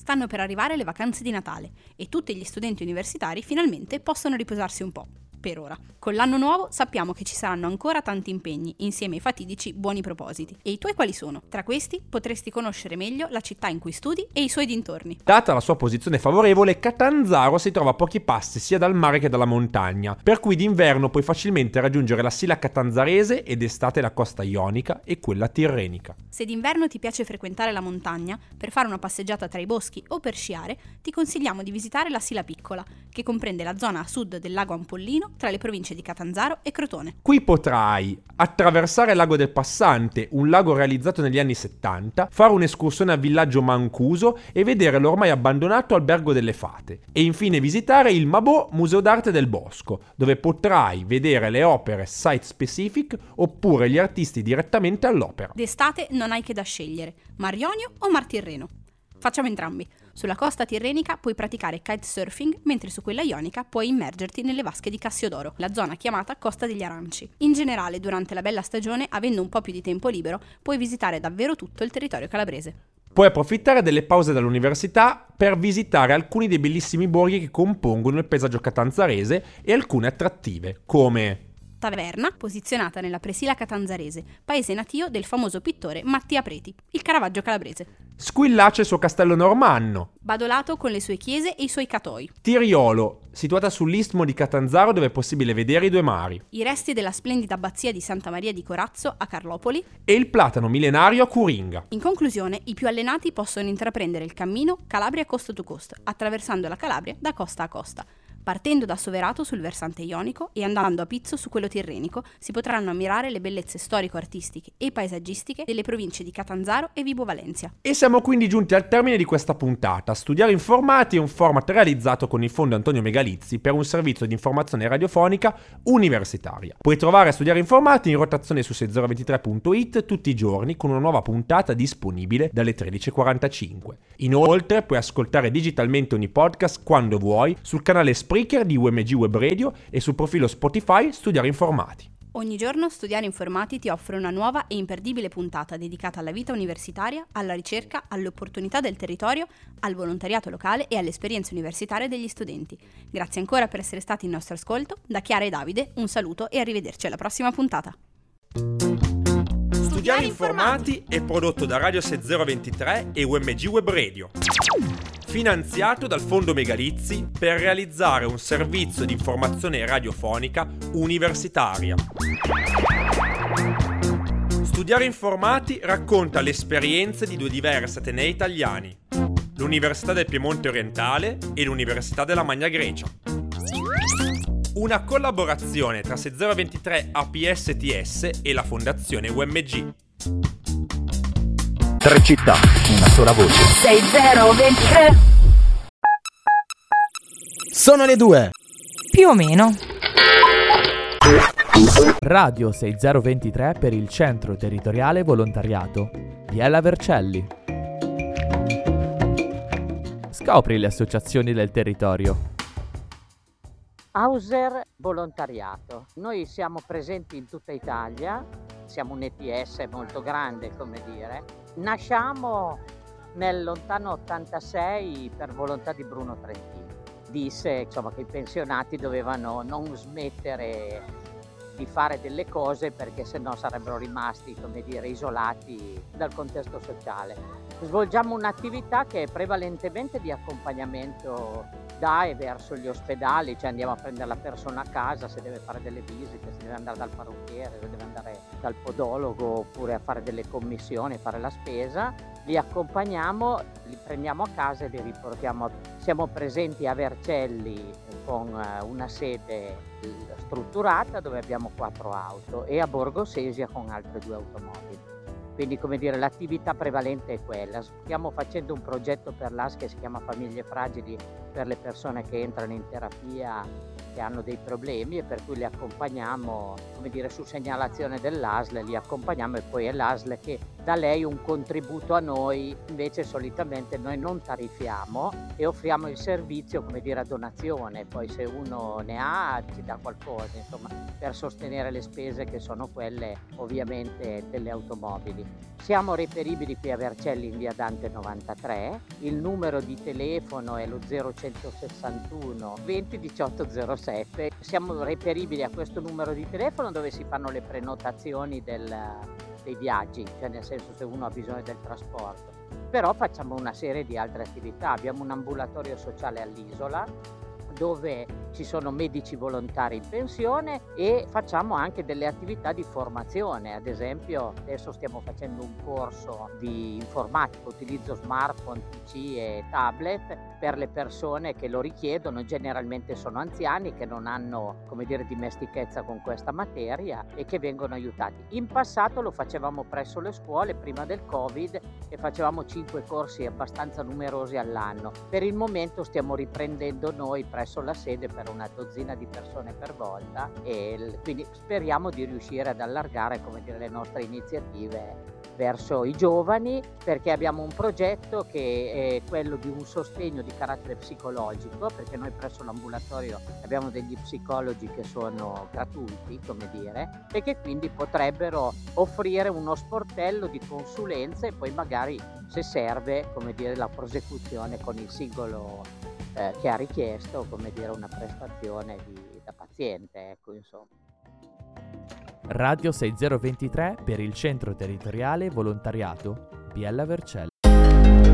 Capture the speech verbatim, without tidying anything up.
Stanno per arrivare le vacanze di Natale e tutti gli studenti universitari finalmente possono riposarsi un po'. Per ora. Con l'anno nuovo sappiamo che ci saranno ancora tanti impegni insieme ai fatidici buoni propositi. E i tuoi quali sono? Tra questi potresti conoscere meglio la città in cui studi e i suoi dintorni. Data la sua posizione favorevole, Catanzaro si trova a pochi passi sia dal mare che dalla montagna, per cui d'inverno puoi facilmente raggiungere la Sila Catanzarese ed d'estate la costa ionica e quella tirrenica. Se d'inverno ti piace frequentare la montagna, per fare una passeggiata tra i boschi o per sciare, ti consigliamo di visitare la Sila Piccola, che comprende la zona a sud del lago Ampollino tra le province di Catanzaro e Crotone. Qui potrai attraversare il lago del Passante, un lago realizzato negli anni settanta, fare un'escursione al villaggio Mancuso e vedere l'ormai abbandonato albergo delle Fate. E infine visitare il Mabò Museo d'Arte del Bosco, dove potrai vedere le opere site specific oppure gli artisti direttamente all'opera. D'estate non hai che da scegliere, Mar Ionio o Mar Tirreno. Facciamo entrambi. Sulla costa tirrenica puoi praticare kitesurfing, mentre su quella ionica puoi immergerti nelle vasche di Cassiodoro, la zona chiamata Costa degli Aranci. In generale, durante la bella stagione, avendo un po' più di tempo libero, puoi visitare davvero tutto il territorio calabrese. Puoi approfittare delle pause dall'università per visitare alcuni dei bellissimi borghi che compongono il paesaggio catanzarese e alcune attrattive, come Taverna, posizionata nella Presila Catanzarese, paese natio del famoso pittore Mattia Preti, il Caravaggio calabrese. Squillace e il suo castello normanno. Badolato con le sue chiese e i suoi catoi. Tiriolo, situata sull'istmo di Catanzaro dove è possibile vedere i due mari. I resti della splendida abbazia di Santa Maria di Corazzo a Carlopoli. E il platano millenario a Curinga. In conclusione, i più allenati possono intraprendere il cammino Calabria Coast to Coast, attraversando la Calabria da costa a costa. Partendo da Soverato sul versante ionico e andando a Pizzo su quello tirrenico, si potranno ammirare le bellezze storico-artistiche e paesaggistiche delle province di Catanzaro e Vibo Valentia. E siamo quindi giunti al termine di questa puntata. Studiare Informati è un format realizzato con il Fondo Antonio Megalizzi per un servizio di informazione radiofonica universitaria. Puoi trovare Studiare Informati in rotazione su sei zero due tre punto it tutti i giorni con una nuova puntata disponibile dalle tredici e quarantacinque. Inoltre puoi ascoltare digitalmente ogni podcast quando vuoi sul canale Spreaker di U M G Web Radio e sul profilo Spotify Studiare Informati. Ogni giorno Studiare Informati ti offre una nuova e imperdibile puntata dedicata alla vita universitaria, alla ricerca, alle opportunità del territorio, al volontariato locale e alle esperienze universitarie degli studenti. Grazie ancora per essere stati in nostro ascolto. Da Chiara e Davide un saluto e arrivederci alla prossima puntata. Studiare Informati è prodotto da Radio sei zero due tre e U M G Web Radio. Finanziato dal Fondo Megalizzi per realizzare un servizio di informazione radiofonica universitaria. Studiare Informati racconta le esperienze di due diversi atenei italiani, l'Università del Piemonte Orientale e l'Università della Magna Grecia. Una collaborazione tra sei zero due tre A P S T S e la Fondazione U M G. Tre città, una sola voce. sei zero due tre. Sono le due. Più o meno. Radio sei zero due tre per il Centro Territoriale Volontariato. Biella Vercelli. Scopri le associazioni del territorio. Hauser Volontariato. Noi siamo presenti in tutta Italia, siamo un E T S molto grande, come dire. Nasciamo nel lontano ottantasei per volontà di Bruno Trentin. Disse insomma, che i pensionati dovevano non smettere di fare delle cose perché sennò sarebbero rimasti, come dire, isolati dal contesto sociale. Svolgiamo un'attività che è prevalentemente di accompagnamento da e verso gli ospedali, cioè andiamo a prendere la persona a casa se deve fare delle visite, se deve andare dal parrucchiere, se deve andare dal podologo oppure a fare delle commissioni, fare la spesa, li accompagniamo, li prendiamo a casa e li riportiamo. A... Siamo presenti a Vercelli con una sede strutturata dove abbiamo quattro auto e a Borgo Sesia con altre due automobili. Quindi, come dire, l'attività prevalente è quella. Stiamo facendo un progetto per l'A S che si chiama Famiglie Fragili per le persone che entrano in terapia che hanno dei problemi e per cui li accompagniamo, come dire, su segnalazione dell'A S L, li accompagniamo e poi è l'A S L che da lei un contributo a noi. Invece solitamente noi non tariffiamo e offriamo il servizio, come dire, a donazione, poi se uno ne ha ci dà qualcosa, insomma, per sostenere le spese che sono quelle ovviamente delle automobili. Siamo reperibili qui a Vercelli in via Dante novantatré, il numero di telefono è lo zero centosessantuno venti diciotto zero sette. Siamo reperibili a questo numero di telefono dove si fanno le prenotazioni del, dei viaggi, cioè nel senso se uno ha bisogno del trasporto. Però facciamo una serie di altre attività, abbiamo un ambulatorio sociale all'Isola dove ci sono medici volontari in pensione e facciamo anche delle attività di formazione. Ad esempio adesso stiamo facendo un corso di informatica, utilizzo smartphone, P C e tablet per le persone che lo richiedono, generalmente sono anziani che non hanno, come dire, dimestichezza con questa materia e che vengono aiutati. In passato lo facevamo presso le scuole prima del Covid e facevamo cinque corsi abbastanza numerosi all'anno. Per il momento stiamo riprendendo noi presso la sede per una dozzina di persone per volta e quindi speriamo di riuscire ad allargare, come dire, le nostre iniziative verso i giovani, perché abbiamo un progetto che è quello di un sostegno di carattere psicologico, perché noi presso l'ambulatorio abbiamo degli psicologi che sono gratuiti, come dire, e che quindi potrebbero offrire uno sportello di consulenze e poi magari, se serve, come dire, la prosecuzione con il singolo eh, che ha richiesto, come dire, una prestazione di, da paziente, ecco, insomma. Radio sei zero due tre per il Centro Territoriale Volontariato Biella Vercelli.